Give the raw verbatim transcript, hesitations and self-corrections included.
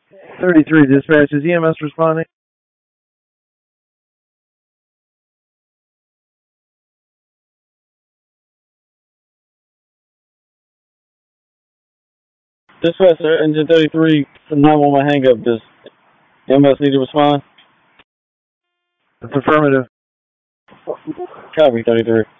thirty-three, dispatch. Is E M S responding? Dispatch, sir, engine thirty-three, nine one one hang up. Does E M S need to respond? It's affirmative. Copy, thirty-three.